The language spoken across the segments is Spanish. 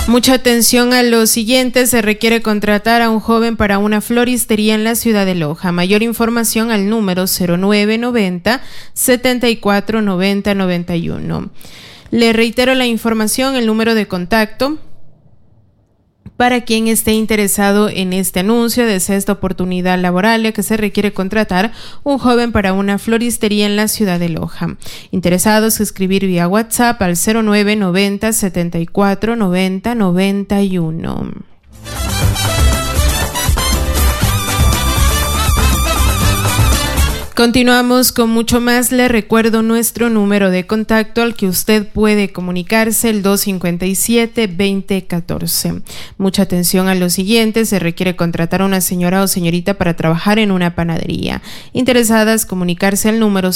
Mucha atención a lo siguiente. Se requiere contratar a un joven para una floristería en la ciudad de Loja. Mayor información al número 0990 74 90 91. Le reitero la información, el número de contacto para quien esté interesado en este anuncio, desea esta oportunidad laboral, ya que se requiere contratar un joven para una floristería en la ciudad de Loja. Interesados, escribir vía WhatsApp al 0990 74 90 91. Continuamos con mucho más. Le recuerdo nuestro número de contacto al que usted puede comunicarse, el 257-2014. Mucha atención a lo siguiente. Se requiere contratar a una señora o señorita para trabajar en una panadería. Interesadas, comunicarse al número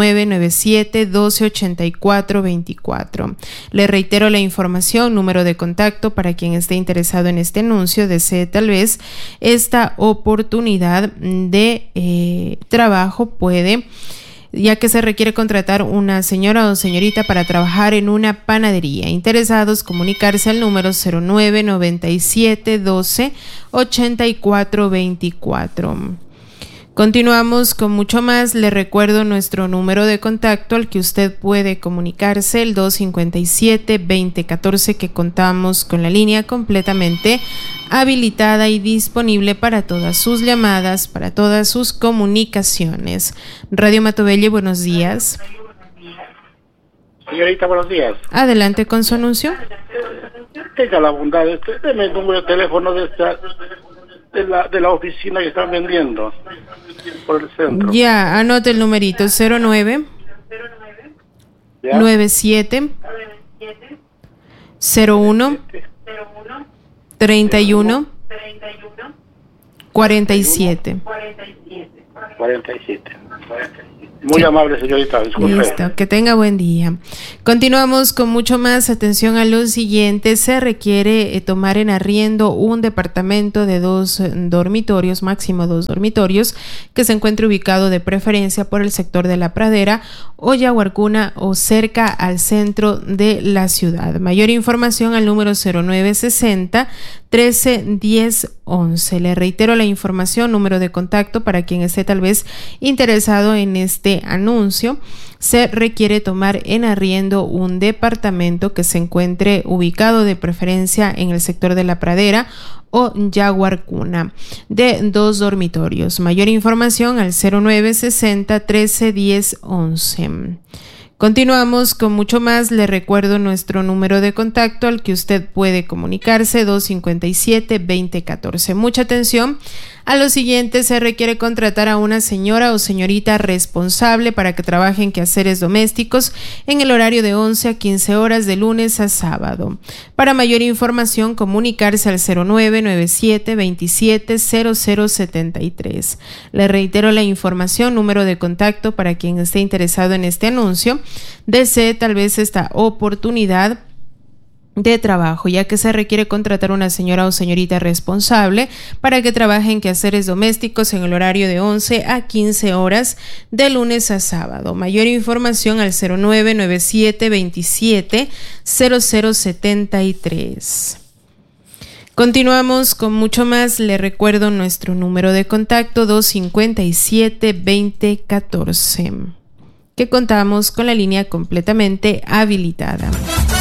0997-1284-24. Le reitero la información, número de contacto para quien esté interesado en este anuncio, desee tal vez esta oportunidad de trabajo, puede, ya que se requiere contratar una señora o señorita para trabajar en una panadería. Interesados, comunicarse al número 0997 12 84 24. Continuamos con mucho más. Le recuerdo nuestro número de contacto al que usted puede comunicarse, el 257-2014, que contamos con la línea completamente habilitada y disponible para todas sus llamadas, para todas sus comunicaciones. Radio Matobelle, buenos días. Señorita, buenos días. Adelante con su anuncio. Tenga la bondad, deme el número de teléfono de la oficina que están vendiendo por el centro. Ya, anote el numerito, 09 ¿Ya? 97 01 31 47. Muy amable, señorita, disculpe. Listo, que tenga buen día. Continuamos con mucho más. Atención a lo siguiente. Se requiere tomar en arriendo un departamento de 2 dormitorios, máximo 2 dormitorios, que se encuentre ubicado de preferencia por el sector de La Pradera o Yaguarcuna o cerca al centro de la ciudad. Mayor información al número 0960 13 10 11. Le reitero la información, número de contacto para quien esté tal vez interesado en este anuncio. Se requiere tomar en arriendo un departamento que se encuentre ubicado de preferencia en el sector de La Pradera o Yaguarcuna, de 2 dormitorios. Mayor información al 0960 13 10 11. Continuamos con mucho más. Le recuerdo nuestro número de contacto al que usted puede comunicarse, 257-2014. Mucha atención a lo siguiente. Se requiere contratar a una señora o señorita responsable para que trabaje en quehaceres domésticos en el horario de 11 a 15 horas de lunes a sábado. Para mayor información, comunicarse al 0997-270073. Le reitero la información, número de contacto para quien esté interesado en este anuncio, desee tal vez esta oportunidad de trabajo, ya que se requiere contratar una señora o señorita responsable para que trabaje en quehaceres domésticos en el horario de 11 a 15 horas de lunes a sábado. Mayor información al 0997-270073. Continuamos con mucho más. Le recuerdo nuestro número de contacto, 257-2014, que contamos con la línea completamente habilitada.